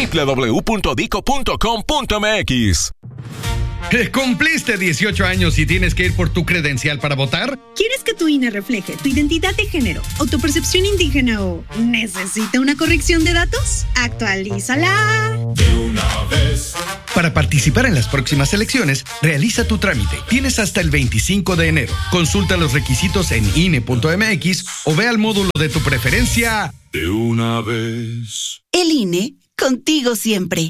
www.dico.com.mx. ¿Cumpliste 18 años y tienes que ir por tu credencial para votar? ¿Quieres que tu INE refleje tu identidad de género o tu percepción indígena o necesita una corrección de datos? Actualízala de una vez. Para participar en las próximas elecciones, realiza tu trámite. Tienes hasta el 25 de enero. Consulta los requisitos en INE.mx o ve al módulo de tu preferencia. De una vez. El INE, contigo siempre.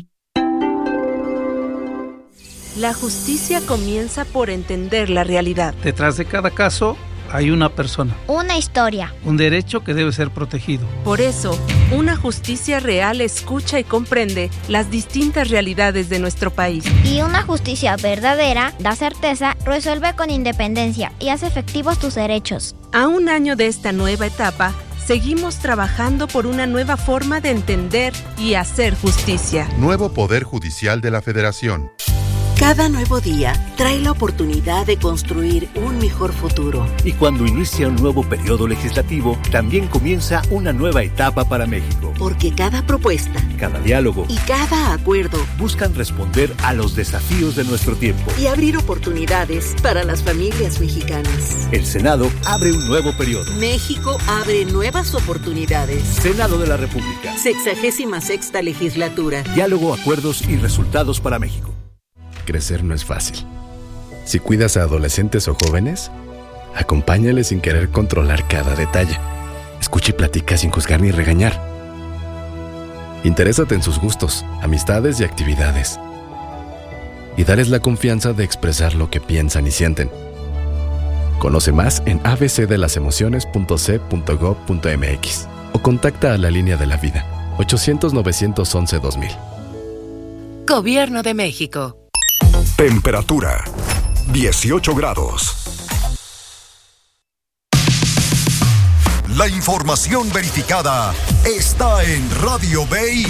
La justicia comienza por entender la realidad. Detrás de cada caso hay una persona. Una historia. Un derecho que debe ser protegido. Por eso, una justicia real escucha y comprende las distintas realidades de nuestro país. Y una justicia verdadera da certeza, resuelve con independencia y hace efectivos tus derechos. A un año de esta nueva etapa, seguimos trabajando por una nueva forma de entender y hacer justicia. Nuevo Poder Judicial de la Federación. Cada nuevo día trae la oportunidad de construir un mejor futuro. Y cuando inicia un nuevo periodo legislativo, también comienza una nueva etapa para México. Porque cada propuesta, cada diálogo y cada acuerdo buscan responder a los desafíos de nuestro tiempo y abrir oportunidades para las familias mexicanas. El Senado abre un nuevo periodo. México abre nuevas oportunidades. Senado de la República. 66ª legislatura. Diálogo, acuerdos y resultados para México. Crecer no es fácil. Si cuidas a adolescentes o jóvenes, acompáñales sin querer controlar cada detalle. Escucha y platica sin juzgar ni regañar. Interésate en sus gustos, amistades y actividades. Y dales la confianza de expresar lo que piensan y sienten. Conoce más en abcdelasemociones.c.gov.mx o contacta a la Línea de la Vida, 800-911-2000. Gobierno de México. Temperatura 18 grados. La información verificada está en Radio Bay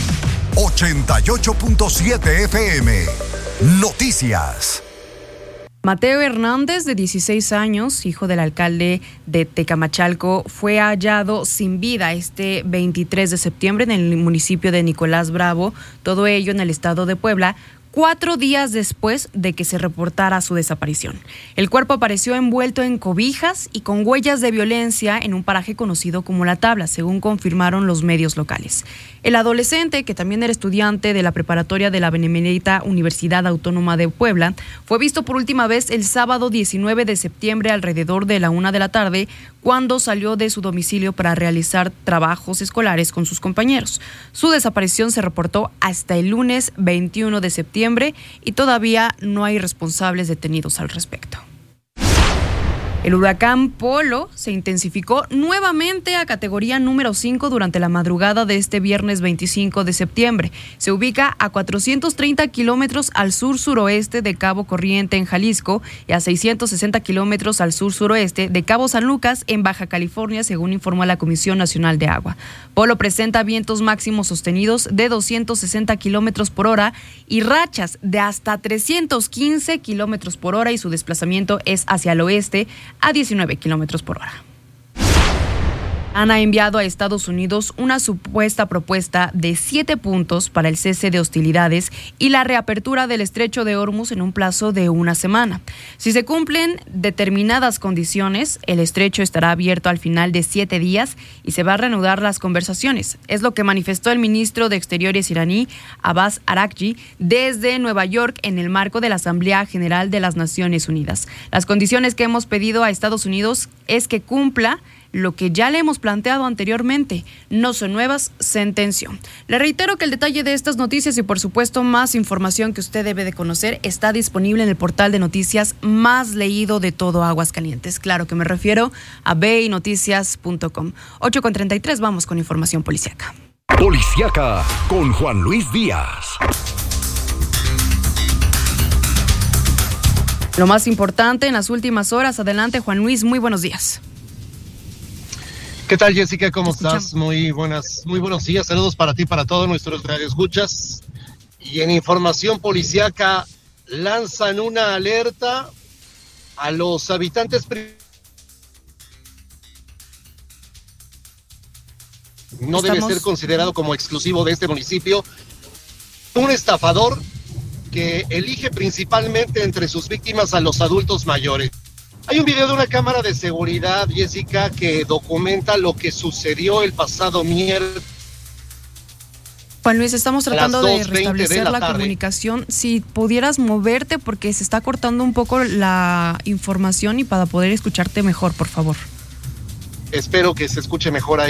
88.7 FM. Noticias. Mateo Hernández, de 16 años, hijo del alcalde de Tecamachalco, fue hallado sin vida este 23 de septiembre en el municipio de Nicolás Bravo, todo ello en el estado de Puebla, 4 días después de que se reportara su desaparición. El cuerpo apareció envuelto en cobijas y con huellas de violencia en un paraje conocido como La Tabla, según confirmaron los medios locales. El adolescente, que también era estudiante de la preparatoria de la Benemérita Universidad Autónoma de Puebla, fue visto por última vez el sábado 19 de septiembre alrededor de la 1 de la tarde, cuando salió de su domicilio para realizar trabajos escolares con sus compañeros. Su desaparición se reportó hasta el lunes 21 de septiembre y todavía no hay responsables detenidos al respecto. El huracán Polo se intensificó nuevamente a categoría número 5 durante la madrugada de este viernes 25 de septiembre. Se ubica a 430 kilómetros al sur-suroeste de Cabo Corriente en Jalisco y a 660 kilómetros al sur-suroeste de Cabo San Lucas en Baja California, según informó la Comisión Nacional de Agua. Polo presenta vientos máximos sostenidos de 260 kilómetros por hora y rachas de hasta 315 kilómetros por hora, y su desplazamiento es hacia el oeste a 19 kilómetros por hora. Han enviado a Estados Unidos una supuesta propuesta de 7 puntos para el cese de hostilidades y la reapertura del estrecho de Hormuz en un plazo de 1 semana. Si se cumplen determinadas condiciones, el estrecho estará abierto al final de 7 días y se va a reanudar las conversaciones. Es lo que manifestó el ministro de Exteriores iraní, Abbas Araghchi, desde Nueva York en el marco de la Asamblea General de las Naciones Unidas. Las condiciones que hemos pedido a Estados Unidos es que cumpla lo que ya le hemos planteado anteriormente, no son nuevas, sentenció. Le reitero que el detalle de estas noticias y por supuesto más información que usted debe de conocer está disponible en el portal de noticias más leído de todo Aguascalientes. Claro que me refiero a baynoticias.com. 8:33, vamos con información policíaca. Policíaca con Juan Luis Díaz. Lo más importante en las últimas horas. Adelante, Juan Luis, muy buenos días. ¿Qué tal, Jessica? ¿Cómo estás? Muy buenos días. Saludos para ti, para todos nuestros radioescuchas. Y en información policíaca, lanzan una alerta a los habitantes. No debe ser considerado como exclusivo de este municipio. Un estafador que elige principalmente entre sus víctimas a los adultos mayores. Hay un video de una cámara de seguridad, Jessica, que documenta lo que sucedió el pasado miércoles. Juan Luis, estamos tratando de restablecer la comunicación. Si pudieras moverte porque se está cortando un poco la información y para poder escucharte mejor, por favor. Espero que se escuche mejor ahí.